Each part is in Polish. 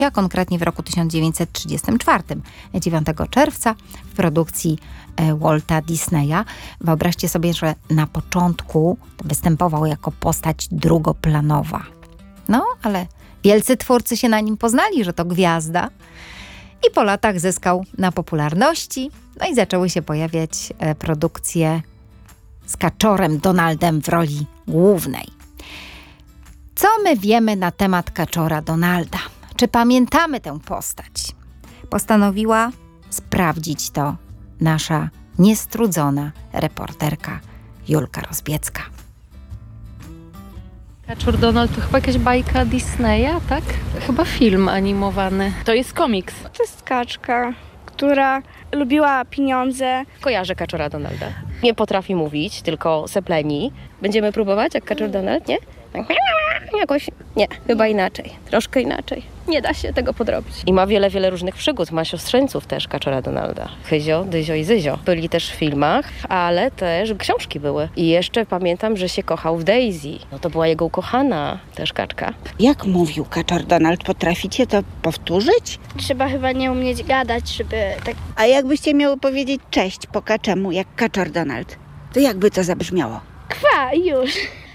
a konkretnie w roku 1934, 9 czerwca w produkcji Walta Disneya. Wyobraźcie sobie, że na początku występował jako postać drugoplanowa. No, ale wielcy twórcy się na nim poznali, że to gwiazda. I po latach zyskał na popularności. No i zaczęły się pojawiać produkcje z Kaczorem Donaldem w roli głównej. Co my wiemy na temat Kaczora Donalda? Czy pamiętamy tę postać? Postanowiła sprawdzić to nasza niestrudzona reporterka Julka Rozbiecka. Kaczor Donald to chyba jakaś bajka Disneya, tak? Chyba film animowany. To jest komiks. To jest kaczka, która lubiła pieniądze. Kojarzę Kaczora Donalda. Nie potrafi mówić, tylko sepleni. Będziemy próbować jak Kaczor Donald, nie? Jakoś nie, chyba inaczej. Troszkę inaczej. Nie da się tego podrobić. I ma wiele różnych przygód. Ma siostrzeńców też Kaczora Donalda. Chyzio, Dyzio i Zyzio. Byli też w filmach, ale też książki były. I jeszcze pamiętam, że się kochał w Daisy. No to była jego ukochana też kaczka. Jak mówił Kaczor Donald? Potraficie to powtórzyć? Trzeba chyba nie umieć gadać, żeby tak... A jakbyście miały powiedzieć cześć po kaczemu, jak Kaczor Donald, to jakby to zabrzmiało? Kwa, już.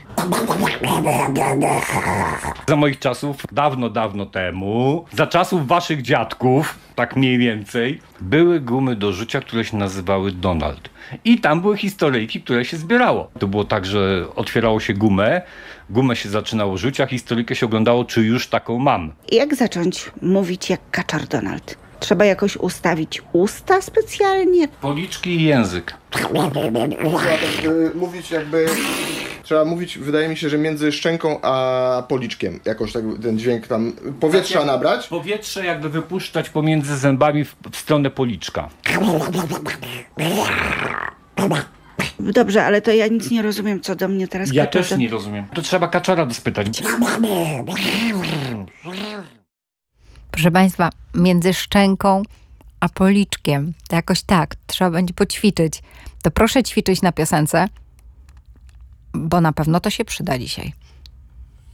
Za moich czasów, dawno temu, za czasów waszych dziadków, tak mniej więcej, były gumy do rzucia, które się nazywały Donald. I tam były historyjki, które się zbierało. To było tak, że otwierało się gumę się zaczynało rzucić, a historyjkę się oglądało, czy już taką mam. Jak zacząć mówić jak Kaczor Donald? Trzeba jakoś ustawić usta specjalnie? Policzki i język. Trzeba mówić jakby... Trzeba mówić, wydaje mi się, że między szczęką a policzkiem. Jakoś tak ten dźwięk tam powietrza nabrać. Powietrze jakby wypuszczać pomiędzy zębami w stronę policzka. Dobrze, ale to ja nic nie rozumiem, co do mnie teraz Ja Kaczor też nie rozumiem. To trzeba Kaczora spytać. Proszę Państwa, między szczęką a policzkiem, to jakoś tak, trzeba będzie poćwiczyć. To proszę ćwiczyć na piosence, bo na pewno to się przyda dzisiaj.